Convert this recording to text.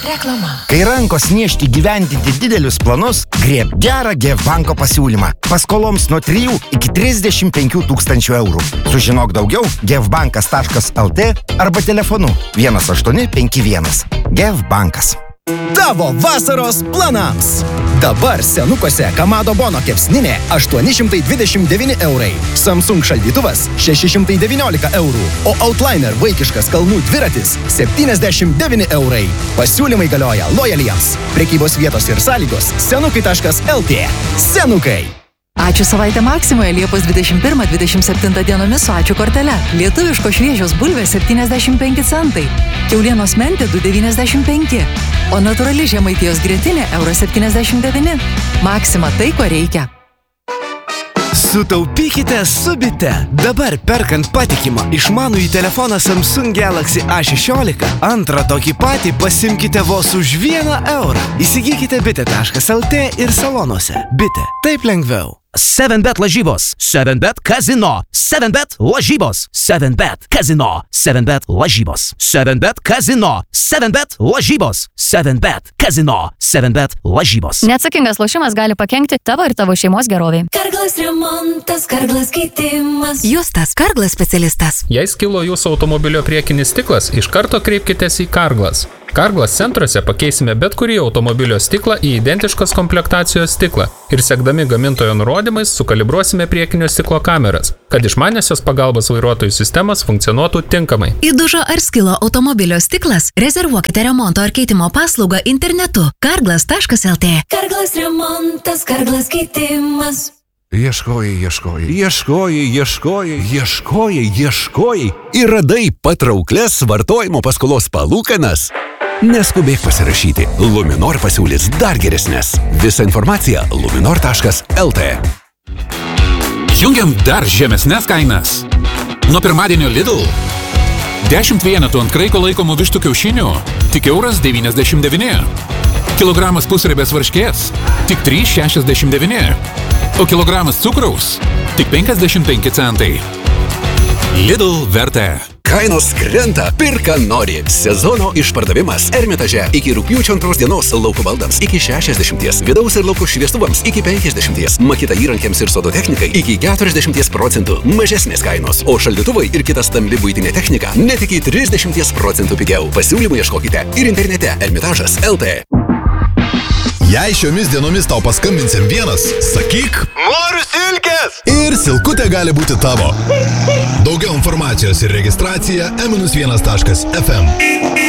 Reklama. Kai rankos niešti gyvendinti didelius planus, grieb gerą GF banko pasiūlymą. Paskoloms nuo 3 iki 35 tūkstančių eurų. Sužinok daugiau gfbankas.lt arba telefonu 1851. GF bankas. Tavo vasaros planams. Dabar senukose Kamado Bono kepsninė 829 eurai, Samsung šaldytuvas 619 eurų, o Outliner vaikiškas kalnų dviratis 79 eurai. Pasiūlymai galioja lojaliems. Prekybos vietos ir sąlygos senukai.lt. Senukai. Ačiū savaitę Maksimoje Liepos 21-27 dienomis su ačiū kortele. Lietuviško šviežios bulvės 75 centai, kiaulienos mentė 2,95, o natūrali žemaitijos grietinė €79. Maksima tai, ko reikia. Sutaupykite su Bite. Dabar perkant patikimą išmanųjį telefoną Samsung Galaxy A16, antrą tokį patį pasimkite vos už 1 eurą. Įsigykite bite.lt ir salonuose. Bite. Taip lengviau. 7bet lažybos, 7bet kazino, 7bet lažybos, 7bet kazino, 7bet lažybos, 7bet kazino, 7bet lažybos, 7bet kazino, 7bet lažybos. Neatsakingas lošimas gali pakenkti tavo ir tavo šeimos geroviai. Karglas remontas, Karglas keitimas. Justas, Karglas specialistas. Jei skilo jūsų automobilio priekinis stiklas, iš karto kreipkitės į Karglas. Karglas centruose pakeisime bet kurį automobilio stiklą į identiškos komplektacijos stiklą ir sekdami gamintojo nurodymais sukalibruosime priekinio stiklo kameras, kad išmaniosios pagalbos vairuotojų sistemas funkcionuotų tinkamai. Įdužo ar skilo automobilio stiklas? Rezervuokite remonto ar keitimo paslaugą internetu karglas.lt. Karglas remontas, Karglas keitimas. Ieškojai ir radai patrauklias vartojimo paskolos palūkanas? Neskubėk pasirašyti. Luminor pasiūlys dar geresnės. Visa informacija luminor.lt. Jungiam dar žemesnės kainas. Nuo pirmadienio Lidl 10 vienetų ant kraiko laikomų vištų kiaušinių tik €1,99. Kilogramas pusriebės varškės tik 3,69. O kilogramas cukraus tik 55 centai. Lidl vertė. Kainos krenta, pirka nori. Sezono išpardavimas Ermitaže iki rugpjūčio 2 dienos lauko baldams iki 60, vidaus ir lauko šviestuvams iki 50, makita įrankiams ir sodo technikai iki 40% mažesnės kainos, o šaldytuvai ir kita stambi buitinė technika net iki 30% pigiau. Pasiūlymų ieškokite ir internete ermitažas.lt. Jei šiomis dienomis tau paskambinsim vienas, sakyk Noriu silkės! Ir silkutė gali būti tavo. Daugiau informacijos ir registracija e-1.fm.